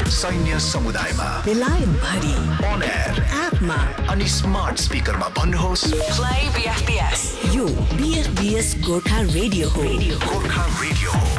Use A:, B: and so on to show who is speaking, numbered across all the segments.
A: सैन्य समुदायमा,
B: बेलायतभरि,
A: on air,
B: एपमा
A: अनि स्मार्ट स्पिकरमा भन्नुहोस्
B: Play BFBS. यो BFBS गोर्खा रेडियो हो।
A: गोर्खा रेडियो हो।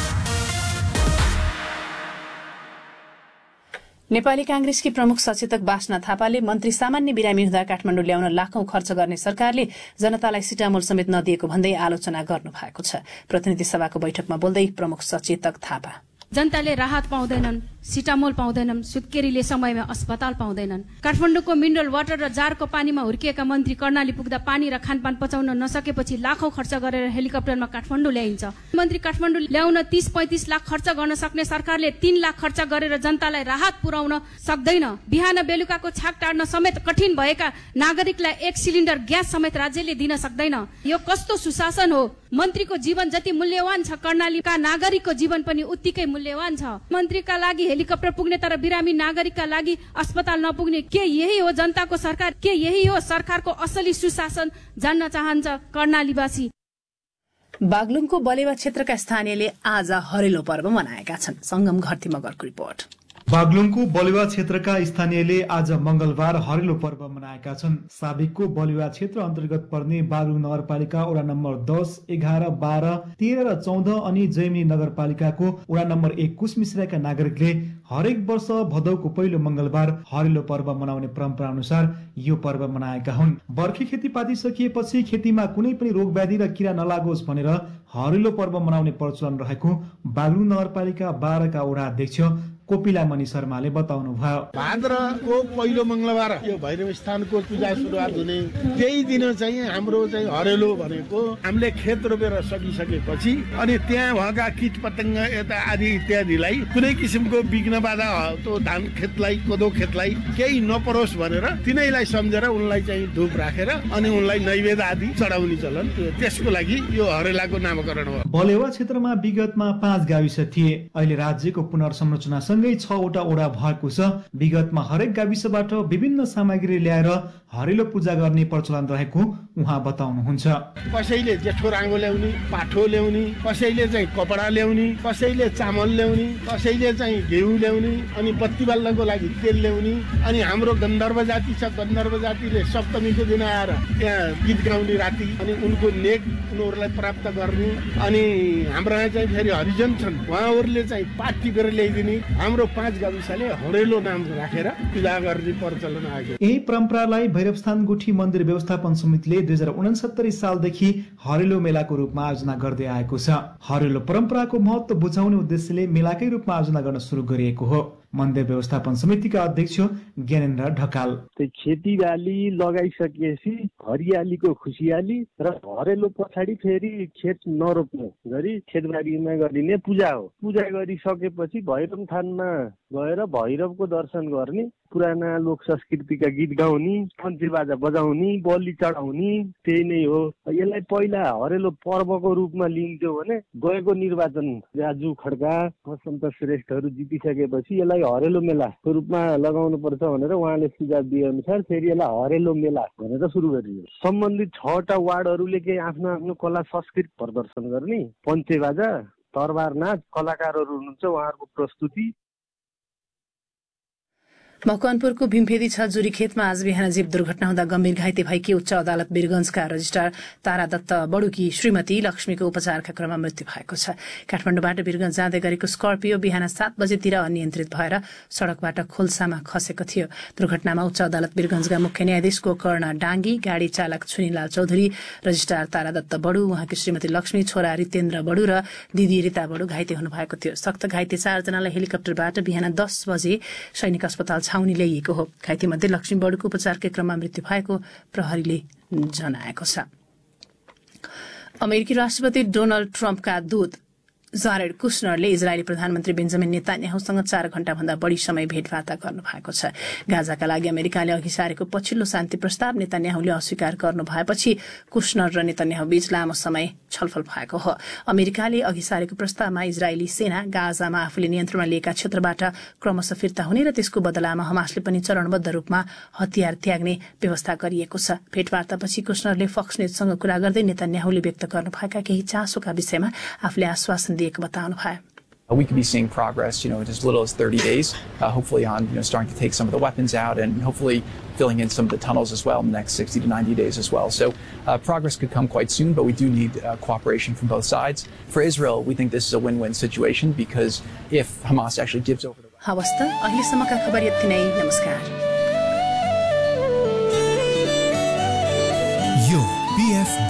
C: नेपाली कांग्रेसकी प्रमुख सचेतक बासना थापाले मन्त्री सामान्य बिरामी हुँदा काठमाडौँ ल्याउन लाखौं खर्च गर्ने सरकारले जनतालाई सिटामोल समेत नदिएको भन्दै आलोचना गर्नु भएको छ। प्रतिनिधि सभाको बैठकमा बोल्दै प्रमुख सचेतक थापा,
D: जनताले राहत पाउँदैनन्, सिटामोल पाउँदैनन्, सुत्केरीले समयमा अस्पताल पाउँदैनन्। काठमाडौँको मिनरल वाटर र जारको पानीमा हुर्किएका मन्त्री कर्णाली पुग्दा पानी र खानपान पचाउन नसकेपछि लाखौं खर्च गरेर हेलिकप्टरमा काठमाडौँ ल्याइन्छ। मन्त्री काठमाडौँ ल्याउन 30-35 लाख खर्च गर्न सक्ने सरकारले 3 लाख खर्च गरेर जनतालाई राहत पुर्याउन सक्दैन। बिहान बेलुकाको छाक टार्न समेत कठिन भएका नागरिकलाई 1 सिलिन्डर ग्यास समेत राज्यले दिन सक्दैन। यो कस्तो सुशासन हो? मन्त्रीको जीवन जति मूल्यवान छ, कर्णालीका नागरिकको जीवन पनि उत्तिकै मूल्यवान छ। मन्त्रीका लागि हेलिकप्टर पुग्ने तर बिरामी नागरिकका लागि अस्पताल नपुग्ने, के यही हो जनताको सरकार? के यही हो सरकारको असली सुशासन? जान्न चाहन्छ कर्णालीवासी।
C: बागलुङको बलेवा क्षेत्रका स्थानीयले आज हरेलो पर्व मनाएका छन्। संगम घरती मगरको रिपोर्ट।
E: बागलुङको बलुवा क्षेत्रका स्थानीयले आज मंगलबार हरेलो पर्व मनाएका छन्। साबिकको बलुवा क्षेत्र अन्तर्गत पर्ने बागलुङ नगरपालिका वडा नम्बर 10, 11, 12, 13 र 14 अनि जैमी नगरपालिकाको वडा नम्बर 1 कुसमिश्राका नागरिकले हरेक वर्ष भदौको पहिलो मंगलबार हरेलो पर्व मनाउने परम्परा अनुसार यो पर्व मनाएका हुन्। बर्खे खेतीपाती सकिएपछि खेतीमा कुनै पनि रोग व्याधि र किरा नलागोस् भनेर हरेलो पर्व मनाउने प्रचलन रहेको बागलुङ नगरपालिका 12 का वडा अध्यक्ष कोपिलामणि शर्माले बताउनु भयो।
F: भाद्रको पहिलो मंगलबार यो भैरव स्थानको पूजा सुरुवात हुने त्यही दिन चाहिँ हाम्रो चाहिँ हरेलो भनेको हामीले खेत रोपेर सकिसकेपछि अनि त्यहाँ भएका कीट पतंग यता आदि इत्यादिलाई कुनै किसिमको विघ्न बाधा त्यो धान खेतलाई कोदो खेतलाई केही नपरोस् भनेर तिनैलाई सम्झेर उनलाई चाहिँ धूप राखेर अनि उनलाई नैवेद्य आदि चढाउने चलन, त्यसको लागि यो हरेलाको नामकरण हो।
E: बलेवा क्षेत्रमा विगतमा 5 गाविस थिए। अहिले राज्यको पुनर्संरचना सँगै 6 वटा वडा भएको छ। विगतमा हरेक गाविसबाट विभिन्न सामग्री ल्याएर हरेलो पूजा गर्ने प्रचलन रहेको उहाँ बताउनुहुन्छ।
F: कसैले जेठो राङ्गो ल्याउने, पाठो ल्याउने, कसैले चाहिँ कपडा ल्याउने, कसैले चामल ल्याउने, कसैले चाहिँ घिउ ल्याउने, अनि बत्ती बाल्नको लागि तेल ल्याउने। अनि हाम्रो गन्धर्व जाति छ, गन्धर्व जातिले सप्तमीको दिन आएर त्यहाँ गीत गाउने राति, अनि उनको नेक उनीहरूलाई प्राप्त गर्ने। अनि हाम्रो यहाँ चाहिँ फेरि हरिजन छन्, उहाँहरूले चाहिँ पाठ टिपेर ल्याइदिने। हाम्रो 5 गाविसले हरेलो नाम राखेर पूजा गर्ने प्रचलन आयो।
E: यही परम्परालाई भैरवस्थान गुठी मन्दिर व्यवस्थापन समितिले 2069 सालदेखि हरेलो मेलाको रूपमा आयोजना गर्दै आएको छ। हरेलो परम्पराको महत्व बुझाउने उद्देश्यले मेलाकै रूपमा आयोजना गर्न सुरु गरिएको हो। मन्दिर व्यवस्थापन समितिका अध्यक्ष ज्ञानेन्द्र ढकाल,
G: खेतीबाली लगाइसकेपछि हरियालीको खुसियाली र हरेलो पछाडि फेरि खेत नरोप्ने गरी खेतबारीमा गरिने पूजा हो। पूजा गरिसकेपछि भैरव थानमा गएर भैरवको दर्शन गर्ने, पुराना लोक संस्कृतिका गीत गाउने, पञ्चे बाजा बजाउने, बलि चढाउने, त्यही नै हो। यसलाई पहिला हरेलो पर्वको रूपमा लिन्थ्यो भने गएको निर्वाचन राजु खड्का, वसन्त श्रेष्ठहरू जितिसकेपछि यसलाई हरेलो मेलाको रूपमा लगाउनु पर्छ भनेर उहाँले सुझाव दिए अनुसार फेरि यसलाई हरेलो मेला भनेर सुरु गरियो। सम्बन्धित 6 वटा वार्डहरूले केही आफ्नो आफ्नो कला संस्कृति प्रदर्शन गर्ने, पञ्चे बाजा, तरबार नाच, कलाकारहरू हुनुहुन्छ उहाँहरूको प्रस्तुति।
C: मकवानपुरको भीमफेदी 6 जुरी खेतमा आज बिहान जीव दुर्घटना हुँदा गम्भीर घाइते भएकी उच्च अदालत वीरगंजका रजिस्ट्रार तारा दत्त बडुकी श्रीमती लक्ष्मीको उपचारका क्रममा मृत्यु भएको छ। काठमाडौँबाट वीरगंज जाँदै गरेको स्कर्पियो बिहान 7 बजेतिर अनियन्त्रित भएर सड़कबाट खोल्सामा खसेको थियो। दुर्घटनामा उच्च अदालत वीरगंजका मुख्य न्यायाधीश गोकर्ण डाङ्गी, गाडी चालक छुनीलाल चौधरी, रजिस्ट्रार तारा दत्त बडु, उहाँकी श्रीमती लक्ष्मी, छोरा रितेन्द्र बडु र दिदी रिता बडु घाइते हुनुभएको थियो। सक्त घाइते 4 जनालाई हेलिकप्टरबाट बिहान 10 बजे सैनिक अस्पताल छाउनी ल्याइएको हो। घाइते मध्ये लक्ष्मी बडुको उपचारकै क्रममा मृत्यु भएको प्रहरीले जनाएको छ। अमेरिकी राष्ट्रपति डोनाल्ड ट्रम्पका दूत जारेड कुशनरले इजरायली प्रधानमन्त्री बेन्जामिन नेतान्याहुसँग 4 घण्टा भन्दा बढ़ी समय भेटवार्ता गर्नु भएको छ। गाजाका लागि अमेरिकाले अघि सारेको पछिल्लो शान्ति प्रस्ताव नेतान्याहुले अस्वीकार गर्नु भएपछि कुशनर र नेतान्याहु बीच लामो समय छलफल भएको हो। अमेरिकाले अघि सारेको प्रस्तावमा इजरायली सेना गाजामा आफूले नियन्त्रणमा लिएका क्षेत्रबाट क्रमशः फिर्ता हुने र त्यसको बदलामा हमासले पनि चरणबद्ध रूपमा हतियार त्याग्ने व्यवस्था गरिएको छ। भेटवार्तापछि कुशनरले फक्स न्यूजसँग कुरा गर्दै नेतान्याहुले व्यक्त गर्नुभएका केही चासोका विषयमा आफूले आश्वासन दिएको बताउनु भयो।
H: We could be seeing progress, in as little as 30 days, hopefully on, starting to take some of the weapons out and hopefully filling in some of the tunnels as well in the next 60 to 90 days as well. So progress could come quite soon, but we do need cooperation from both sides. For Israel, we think this is a win-win situation because if Hamas actually gives over the...
C: हवस् त अहिलेसम्मका खबर यति नै नमस्कार
A: यो BF